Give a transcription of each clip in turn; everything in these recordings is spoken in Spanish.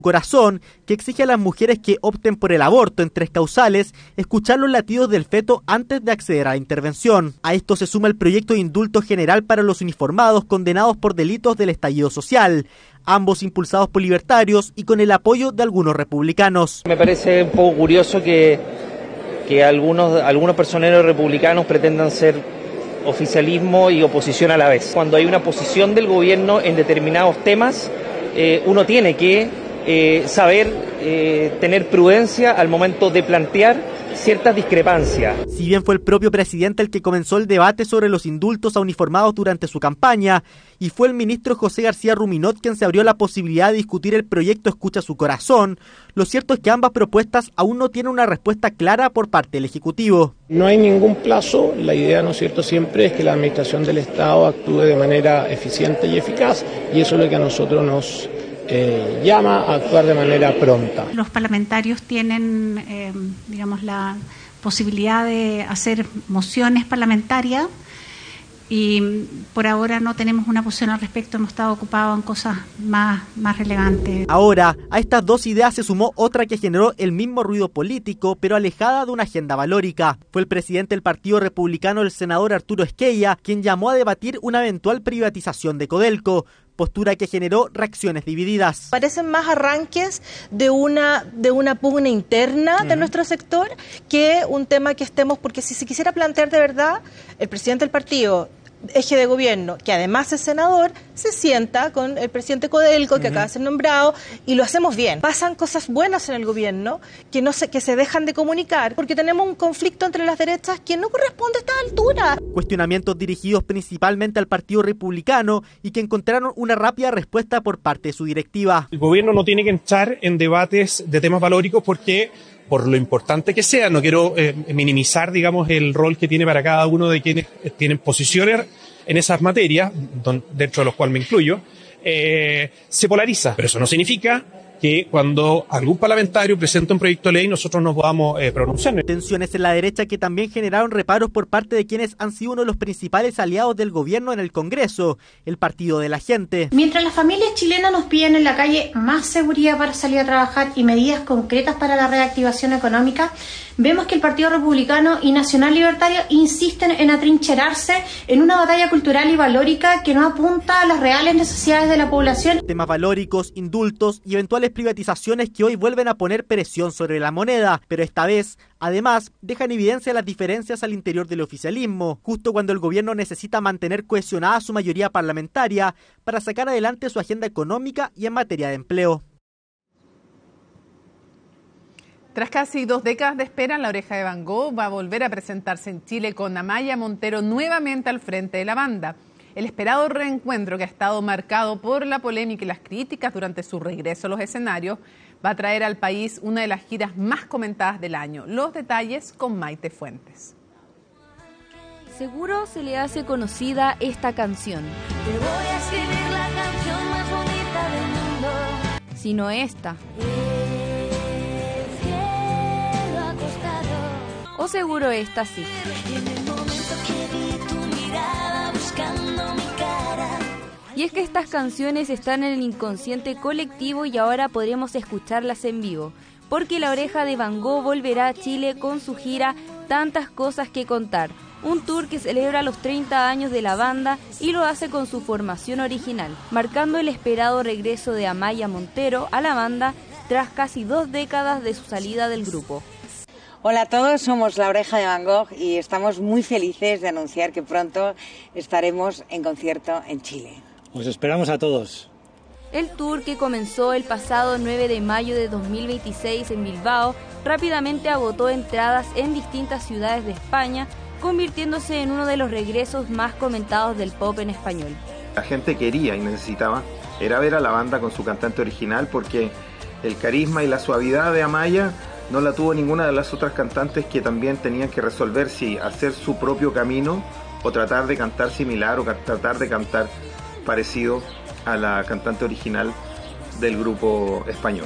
Corazón, que exige a las mujeres que opten por el aborto en 3 causales, escuchar los latidos del feto antes de acceder a la intervención. A esto se suma el proyecto de indulto general para los uniformados condenados por delitos del estallido social, ambos impulsados por libertarios y con el apoyo de algunos republicanos. Me parece un poco curioso que algunos personeros republicanos pretendan ser oficialismo y oposición a la vez. Cuando hay una posición del gobierno en determinados temas, uno tiene que saber tener prudencia al momento de plantear ciertas discrepancias. Si bien fue el propio presidente el que comenzó el debate sobre los indultos a uniformados durante su campaña, y fue el ministro José García Ruminot quien se abrió la posibilidad de discutir el proyecto Escucha su Corazón, lo cierto es que ambas propuestas aún no tienen una respuesta clara por parte del Ejecutivo. No hay ningún plazo, la idea, ¿no es cierto?, siempre es que la administración del Estado actúe de manera eficiente y eficaz, y eso es lo que a nosotros nos llama a actuar de manera pronta. Los parlamentarios tienen, la posibilidad de hacer mociones parlamentarias y por ahora no tenemos una posición al respecto, hemos estado ocupados en cosas más relevantes. Ahora, a estas dos ideas se sumó otra que generó el mismo ruido político, pero alejada de una agenda valórica. Fue el presidente del Partido Republicano, el senador Arturo Esquella, quien llamó a debatir una eventual privatización de Codelco, postura que generó reacciones divididas. Parecen más arranques de una pugna interna de nuestro sector que un tema que estemos, porque si se quisiera plantear de verdad, el presidente del partido, eje de gobierno, que además es senador, se sienta con el presidente Codelco, que acaba de ser nombrado, y lo hacemos bien. Pasan cosas buenas en el gobierno que se dejan de comunicar, porque tenemos un conflicto entre las derechas que no corresponde a esta altura. Cuestionamientos dirigidos principalmente al Partido Republicano y que encontraron una rápida respuesta por parte de su directiva. El gobierno no tiene que entrar en debates de temas valóricos porque, por lo importante que sea, no quiero minimizar, digamos, el rol que tiene para cada uno de quienes tienen posiciones en esas materias, dentro de los cuales me incluyo, se polariza. Pero eso no significa que cuando algún parlamentario presenta un proyecto de ley nosotros nos podamos pronunciar. Tensiones en la derecha que también generaron reparos por parte de quienes han sido uno de los principales aliados del gobierno en el Congreso, el Partido de la Gente. Mientras las familias chilenas nos piden en la calle más seguridad para salir a trabajar y medidas concretas para la reactivación económica, vemos que el Partido Republicano y Nacional Libertario insisten en atrincherarse en una batalla cultural y valórica que no apunta a las reales necesidades de la población. Temas valóricos, indultos y eventuales privatizaciones que hoy vuelven a poner presión sobre la moneda, pero esta vez, además, dejan en evidencia las diferencias al interior del oficialismo, justo cuando el gobierno necesita mantener cohesionada su mayoría parlamentaria para sacar adelante su agenda económica y en materia de empleo. Tras casi 2 décadas de espera, La Oreja de Van Gogh va a volver a presentarse en Chile con Amaya Montero nuevamente al frente de la banda. El esperado reencuentro, que ha estado marcado por la polémica y las críticas durante su regreso a los escenarios, va a traer al país una de las giras más comentadas del año. Los detalles con Maite Fuentes. Seguro se le hace conocida esta canción. Te voy a escribir la canción más bonita del mundo. Sino esta. O seguro esta sí. Y es que estas canciones están en el inconsciente colectivo y ahora podremos escucharlas en vivo, porque La Oreja de Van Gogh volverá a Chile con su gira Tantas Cosas que Contar, un tour que celebra los 30 años de la banda y lo hace con su formación original, marcando el esperado regreso de Amaya Montero a la banda tras casi 2 décadas de su salida del grupo. Hola a todos, somos La Oreja de Van Gogh y estamos muy felices de anunciar que pronto estaremos en concierto en Chile. Os esperamos a todos. El tour, que comenzó el pasado 9 de mayo de 2026 en Bilbao, rápidamente agotó entradas en distintas ciudades de España, convirtiéndose en uno de los regresos más comentados del pop en español. La gente quería y necesitaba era ver a la banda con su cantante original, porque el carisma y la suavidad de Amaya no la tuvo ninguna de las otras cantantes, que también tenían que resolver si hacer su propio camino o tratar de cantar similar o tratar de cantar parecido a la cantante original del grupo español.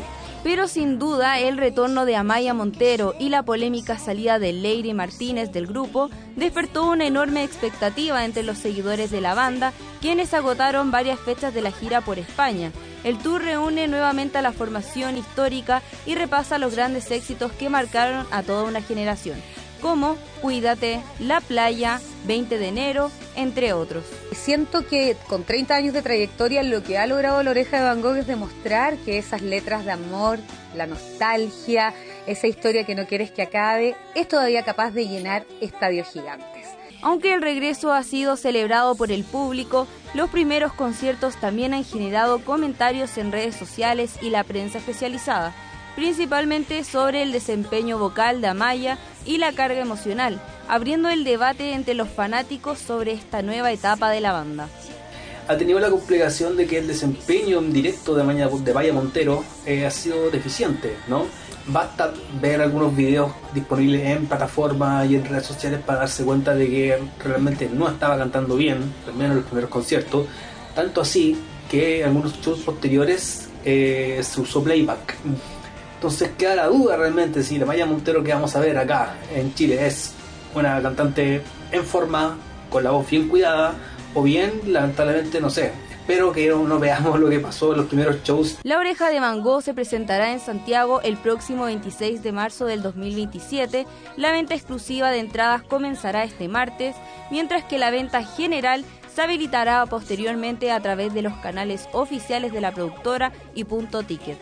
pero sin duda el retorno de Amaya Montero y la polémica salida de Leyri Martínez del grupo despertó una enorme expectativa entre los seguidores de la banda, quienes agotaron varias fechas de la gira por España. El tour reúne nuevamente a la formación histórica y repasa los grandes éxitos que marcaron a toda una generación, como Cuídate, La Playa, 20 de enero, entre otros. Siento que con 30 años de trayectoria lo que ha logrado La Oreja de Van Gogh es demostrar que esas letras de amor, la nostalgia, esa historia que no quieres que acabe, es todavía capaz de llenar estadios gigantes. Aunque el regreso ha sido celebrado por el público, los primeros conciertos también han generado comentarios en redes sociales y la prensa especializada, principalmente sobre el desempeño vocal de Amaya y la carga emocional, abriendo el debate entre los fanáticos sobre esta nueva etapa de la banda. Ha tenido la complicación de que el desempeño en directo de Amaya Montero ha sido deficiente, ¿no? Basta ver algunos videos disponibles en plataformas y en redes sociales para darse cuenta de que realmente no estaba cantando bien, al menos en los primeros conciertos, tanto así que en algunos shows posteriores se usó playback. Entonces queda la duda realmente si la Amaya Montero que vamos a ver acá en Chile es una cantante en forma, con la voz bien cuidada, o bien, lamentablemente, no sé, espero que no veamos lo que pasó en los primeros shows. La Oreja de Van Gogh se presentará en Santiago el próximo 26 de marzo del 2027. La venta exclusiva de entradas comenzará este martes, mientras que la venta general se habilitará posteriormente a través de los canales oficiales de la productora y Punto Ticket.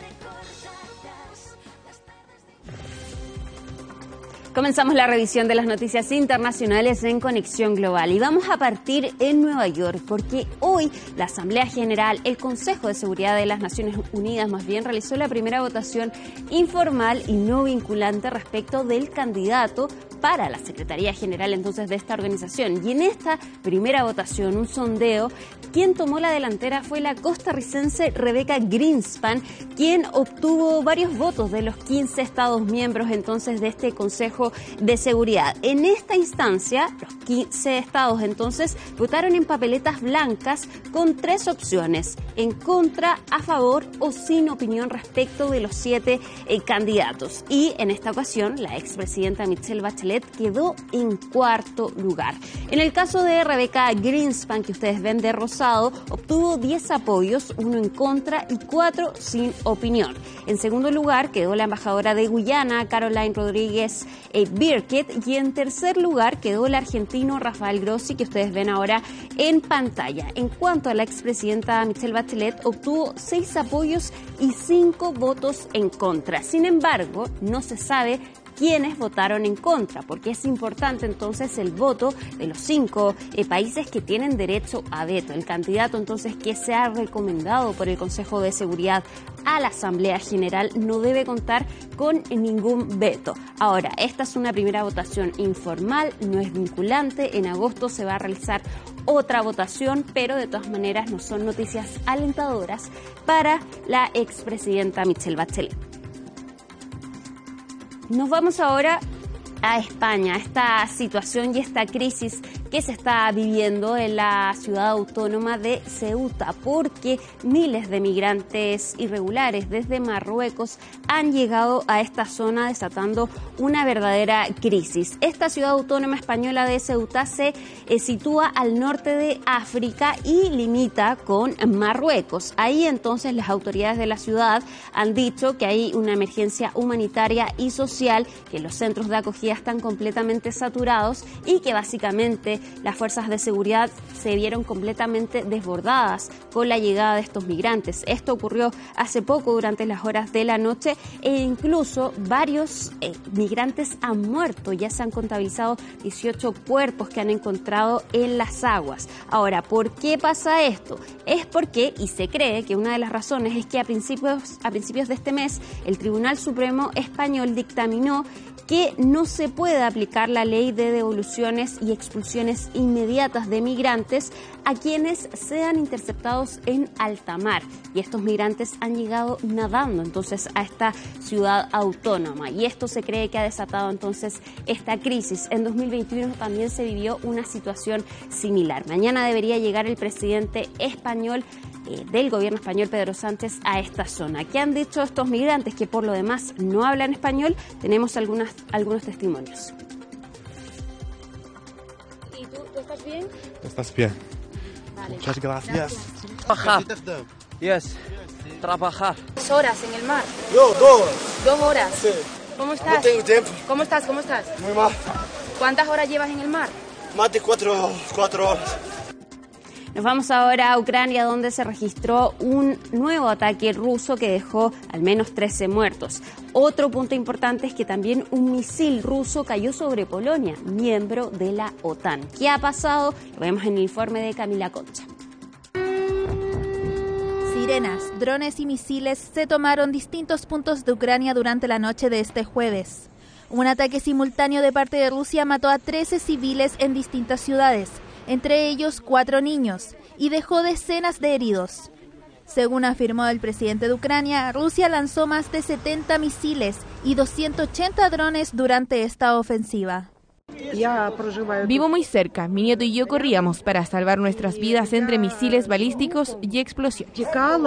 Comenzamos la revisión de las noticias internacionales en Conexión Global y vamos a partir en Nueva York porque hoy la Asamblea General, el Consejo de Seguridad de las Naciones Unidas más bien, realizó la primera votación informal y no vinculante respecto del candidato para la Secretaría General entonces de esta organización. Y en esta primera votación, un sondeo, quien tomó la delantera fue la costarricense Rebecca Greenspan, quien obtuvo varios votos de los 15 Estados miembros entonces de este Consejo de Seguridad. En esta instancia, los 15 estados entonces votaron en papeletas blancas con 3 opciones: en contra, a favor o sin opinión respecto de los 7 candidatos. Y en esta ocasión, la expresidenta Michelle Bachelet quedó en cuarto lugar. En el caso de Rebecca Greenspan, que ustedes ven de rosado, obtuvo 10 apoyos, 1 en contra y 4 sin opinión. En segundo lugar quedó la embajadora de Guyana, Caroline Rodríguez Birkett, y en tercer lugar quedó el argentino Rafael Grossi, que ustedes ven ahora en pantalla. En cuanto a la expresidenta Michelle Bachelet, obtuvo 6 apoyos y 5 votos en contra. Sin embargo, no se sabe quiénes votaron en contra, porque es importante entonces el voto de los 5 países que tienen derecho a veto. El candidato entonces que se ha recomendado por el Consejo de Seguridad a la Asamblea General no debe contar con ningún veto. Ahora, esta es una primera votación informal, no es vinculante. En agosto se va a realizar otra votación, pero de todas maneras no son noticias alentadoras para la expresidenta Michelle Bachelet. Nos vamos ahora a España, esta situación y esta crisis que se está viviendo en la ciudad autónoma de Ceuta, porque miles de migrantes irregulares desde Marruecos han llegado a esta zona desatando una verdadera crisis. Esta ciudad autónoma española de Ceuta se sitúa al norte de África y limita con Marruecos. Ahí entonces las autoridades de la ciudad han dicho que hay una emergencia humanitaria y social, que los centros de acogida están completamente saturados y que básicamente las fuerzas de seguridad se vieron completamente desbordadas con la llegada de estos migrantes. Esto ocurrió hace poco durante las horas de la noche e incluso varios migrantes han muerto. Ya se han contabilizado 18 cuerpos que han encontrado en las aguas. Ahora, ¿por qué pasa esto? Es porque, y se cree que una de las razones es que a principios de este mes el Tribunal Supremo Español dictaminó que no se puede aplicar la ley de devoluciones y expulsiones inmediatas de migrantes a quienes sean interceptados en alta mar. Y estos migrantes han llegado nadando entonces a esta ciudad autónoma. Y esto se cree que ha desatado entonces esta crisis. En 2021 también se vivió una situación similar. Mañana debería llegar el presidente español del gobierno español Pedro Sánchez a esta zona. ¿Qué han dicho estos migrantes que por lo demás no hablan español? Tenemos algunos testimonios. ¿Y tú estás bien? ¿Estás bien? Vale. Muchas gracias. Trabajar. Yes. Trabajar. 2 horas en el mar. Yo, 2 horas. Sí. ¿Cómo estás? No tengo tiempo. ¿Cómo estás? Muy mal. ¿Cuántas horas llevas en el mar? Más de 4 horas. Nos vamos ahora a Ucrania, donde se registró un nuevo ataque ruso que dejó al menos 13 muertos. Otro punto importante es que también un misil ruso cayó sobre Polonia, miembro de la OTAN. ¿Qué ha pasado? Lo vemos en el informe de Camila Concha. Sirenas, drones y misiles se tomaron distintos puntos de Ucrania durante la noche de este jueves. Un ataque simultáneo de parte de Rusia mató a 13 civiles en distintas ciudades, entre ellos 4 niños, y dejó decenas de heridos. Según afirmó el presidente de Ucrania, Rusia lanzó más de 70 misiles y 280 drones durante esta ofensiva. Vivo muy cerca. Mi nieto y yo corríamos para salvar nuestras vidas entre misiles balísticos y explosiones.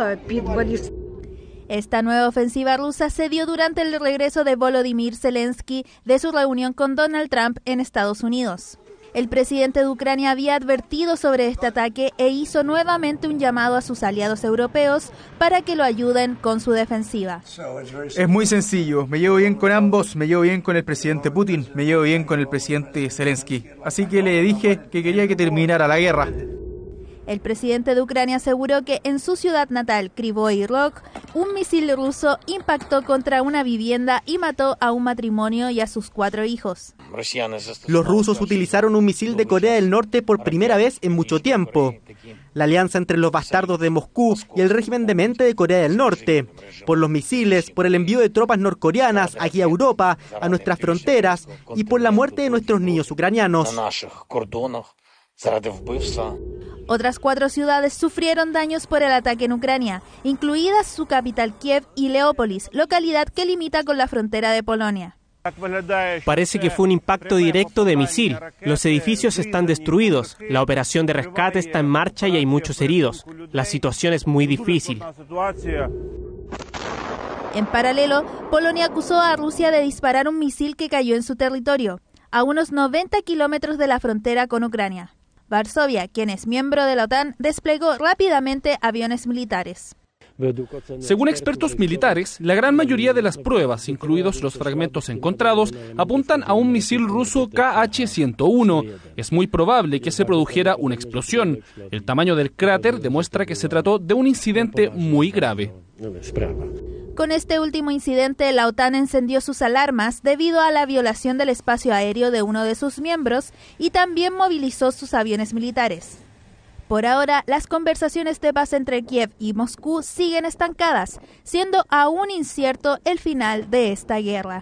Esta nueva ofensiva rusa se dio durante el regreso de Volodymyr Zelensky de su reunión con Donald Trump en Estados Unidos. El presidente de Ucrania había advertido sobre este ataque e hizo nuevamente un llamado a sus aliados europeos para que lo ayuden con su defensiva. Es muy sencillo, me llevo bien con ambos, me llevo bien con el presidente Putin, me llevo bien con el presidente Zelensky. Así que le dije que quería que terminara la guerra. El presidente de Ucrania aseguró que en su ciudad natal, Kryvyi Rog, un misil ruso impactó contra una vivienda y mató a un matrimonio y a sus 4 hijos. Los rusos utilizaron un misil de Corea del Norte por primera vez en mucho tiempo. La alianza entre los bastardos de Moscú y el régimen demente de Corea del Norte, por los misiles, por el envío de tropas norcoreanas aquí a Europa, a nuestras fronteras, y por la muerte de nuestros niños ucranianos. Otras 4 ciudades sufrieron daños por el ataque en Ucrania, incluidas su capital Kiev y Leópolis, localidad que limita con la frontera de Polonia. Parece que fue un impacto directo de misil. Los edificios están destruidos, la operación de rescate está en marcha y hay muchos heridos. La situación es muy difícil. En paralelo, Polonia acusó a Rusia de disparar un misil que cayó en su territorio, a unos 90 kilómetros de la frontera con Ucrania. Varsovia, quien es miembro de la OTAN, desplegó rápidamente aviones militares. Según expertos militares, la gran mayoría de las pruebas, incluidos los fragmentos encontrados, apuntan a un misil ruso KH-101. Es muy probable que se produjera una explosión. El tamaño del cráter demuestra que se trató de un incidente muy grave. Con este último incidente, la OTAN encendió sus alarmas debido a la violación del espacio aéreo de uno de sus miembros y también movilizó sus aviones militares. Por ahora, las conversaciones de paz entre Kiev y Moscú siguen estancadas, siendo aún incierto el final de esta guerra.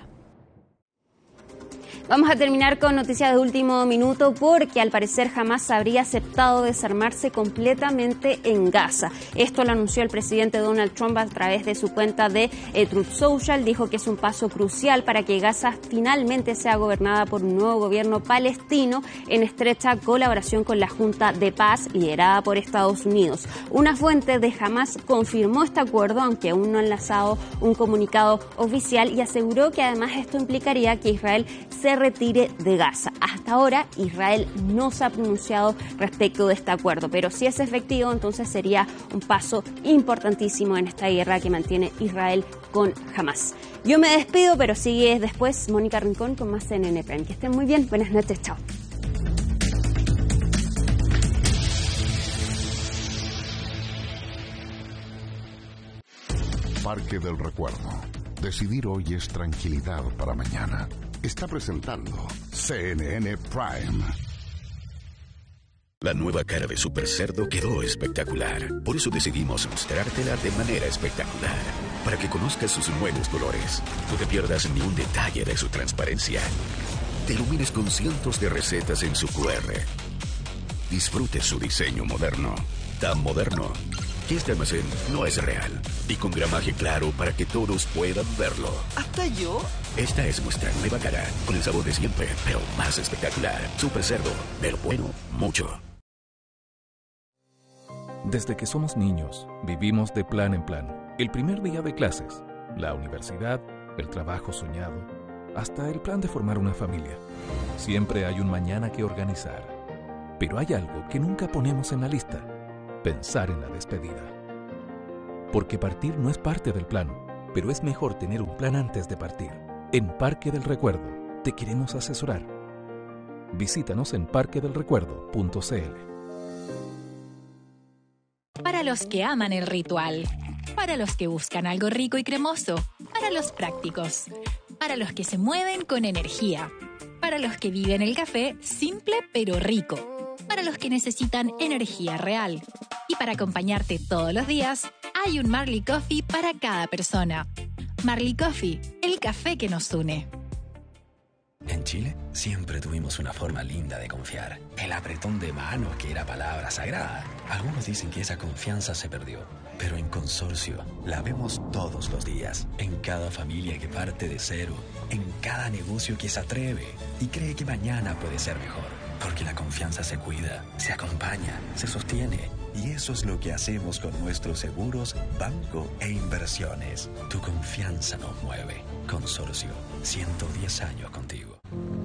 Vamos a terminar con noticias de último minuto porque al parecer Hamás habría aceptado desarmarse completamente en Gaza. Esto lo anunció el presidente Donald Trump a través de su cuenta de Truth Social. Dijo que es un paso crucial para que Gaza finalmente sea gobernada por un nuevo gobierno palestino en estrecha colaboración con la Junta de Paz liderada por Estados Unidos. Una fuente de Hamás confirmó este acuerdo, aunque aún no ha lanzado un comunicado oficial, y aseguró que además esto implicaría que Israel se retire de Gaza. Hasta ahora Israel no se ha pronunciado respecto de este acuerdo, pero si es efectivo, entonces sería un paso importantísimo en esta guerra que mantiene Israel con Hamás. Yo me despido, pero sigue después Mónica Rincón con más CNN Prime. Que estén muy bien, buenas noches, chao. Parque del Recuerdo. Decidir hoy es tranquilidad para mañana. Está presentando CNN Prime. La nueva cara de Super Cerdo quedó espectacular. Por eso decidimos mostrártela de manera espectacular. Para que conozcas sus nuevos colores. No te pierdas ni un detalle de su transparencia. Te ilumines con cientos de recetas en su QR. Disfrute su diseño moderno. Tan moderno que este almacén no es real. Y con gramaje claro para que todos puedan verlo. ¿Hasta yo? Esta es nuestra nueva cara, con el sabor de siempre, pero más espectacular. Super Cerdo, de lo bueno, mucho. Desde que somos niños, vivimos de plan en plan. El primer día de clases, la universidad, el trabajo soñado, hasta el plan de formar una familia. Siempre hay un mañana que organizar. Pero hay algo que nunca ponemos en la lista: pensar en la despedida. Porque partir no es parte del plan, pero es mejor tener un plan antes de partir. En Parque del Recuerdo te queremos asesorar. Visítanos en parquedelrecuerdo.cl. Para los que aman el ritual, para los que buscan algo rico y cremoso, para los prácticos, para los que se mueven con energía, para los que viven el café simple pero rico, para los que necesitan energía real. Y para acompañarte todos los días, hay un Marley Coffee para cada persona. Marley Coffee, el café que nos une. En Chile siempre tuvimos una forma linda de confiar. El apretón de manos, que era palabra sagrada. Algunos dicen que esa confianza se perdió, pero en Consorcio la vemos todos los días. En cada familia que parte de cero, en cada negocio que se atreve y cree que mañana puede ser mejor. Porque la confianza se cuida, se acompaña, se sostiene. Y eso es lo que hacemos con nuestros seguros, banco e inversiones. Tu confianza nos mueve. Consorcio, 110 años contigo.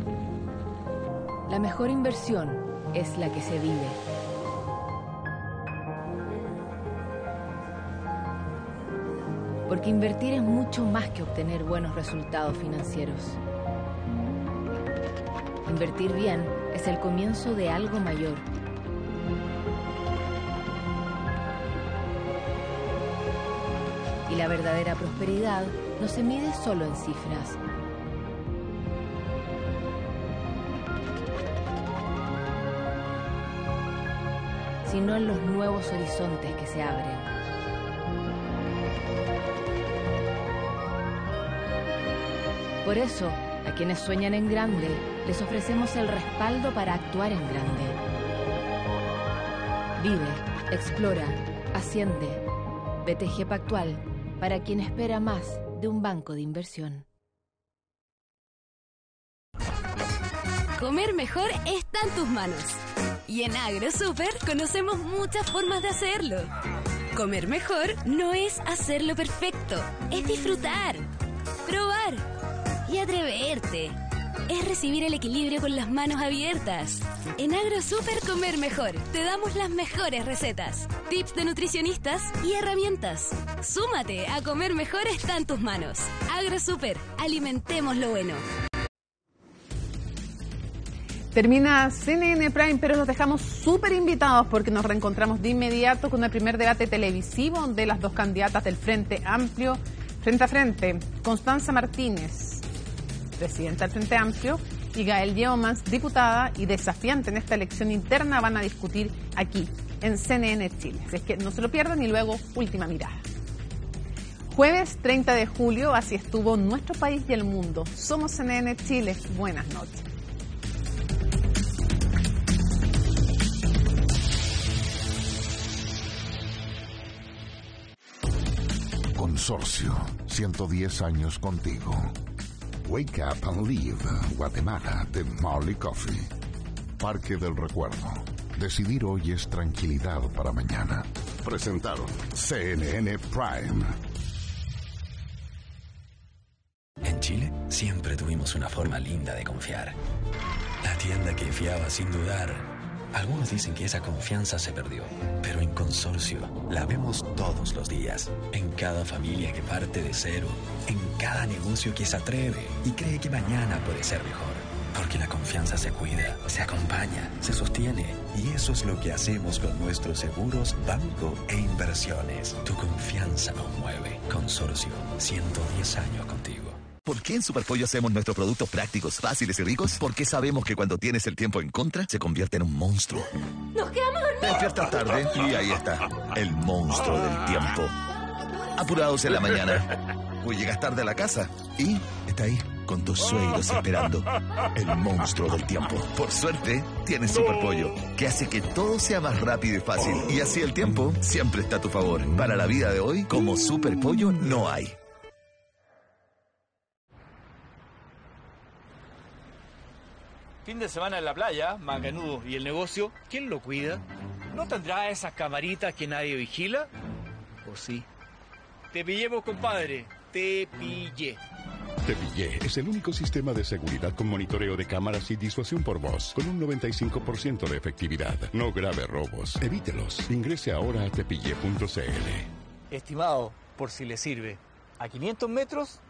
La mejor inversión es la que se vive. Porque invertir es mucho más que obtener buenos resultados financieros. Invertir bien es el comienzo de algo mayor. Y la verdadera prosperidad no se mide solo en cifras. Sino en los nuevos horizontes que se abren. Por eso, a quienes sueñan en grande, les ofrecemos el respaldo para actuar en grande. Vive, explora, asciende. BTG Pactual, para quien espera más de un banco de inversión. Comer mejor está en tus manos. Y en AgroSuper conocemos muchas formas de hacerlo. Comer mejor no es hacerlo perfecto, es disfrutar, probar y atreverte. Es recibir el equilibrio con las manos abiertas. En AgroSuper Comer Mejor te damos las mejores recetas, tips de nutricionistas y herramientas. Súmate a Comer Mejor está en tus manos. AgroSuper, alimentemos lo bueno. Termina CNN Prime, pero los dejamos súper invitados porque nos reencontramos de inmediato con el primer debate televisivo de las dos candidatas del Frente Amplio, frente a frente. Constanza Martínez, presidenta del Frente Amplio, y Gael Yeomans, diputada y desafiante en esta elección interna, van a discutir aquí, en CNN Chile. Así es que no se lo pierdan y luego última mirada. Jueves 30 de julio, así estuvo nuestro país y el mundo. Somos CNN Chile. Buenas noches. Consorcio, 110 años contigo. Wake Up and Live, Guatemala, de Marley Coffee. Parque del Recuerdo. Decidir hoy es tranquilidad para mañana. Presentaron CNN Prime. En Chile siempre tuvimos una forma linda de confiar. La tienda que fiaba sin dudar. Algunos dicen que esa confianza se perdió, pero en Consorcio la vemos todos los días. En cada familia que parte de cero, en cada negocio que se atreve y cree que mañana puede ser mejor. Porque la confianza se cuida, se acompaña, se sostiene. Y eso es lo que hacemos con nuestros seguros, banco e inversiones. Tu confianza nos mueve. Consorcio, 110 años contigo. ¿Por qué en Superpollo hacemos nuestros productos prácticos, fáciles y ricos? Porque sabemos que cuando tienes el tiempo en contra, se convierte en un monstruo. ¡Nos quedamos dormidos! Te despiertas tarde y ahí está, el monstruo del tiempo. Apurados en la mañana. O llegas tarde a la casa y está ahí, con tus suegros esperando. El monstruo del tiempo. Por suerte, tienes Superpollo, que hace que todo sea más rápido y fácil. Y así el tiempo siempre está a tu favor. Para la vida de hoy, como Superpollo no hay. Fin de semana en la playa, Macanudo y el negocio, ¿quién lo cuida? ¿No tendrá esas camaritas que nadie vigila? ¿O sí? Te pillemos, compadre. Te pillé. Te Pillé es el único sistema de seguridad con monitoreo de cámaras y disuasión por voz, con un 95% de efectividad. No grave robos. Evítelos. Ingrese ahora a tepillé.cl. Estimado, por si le sirve, a 500 metros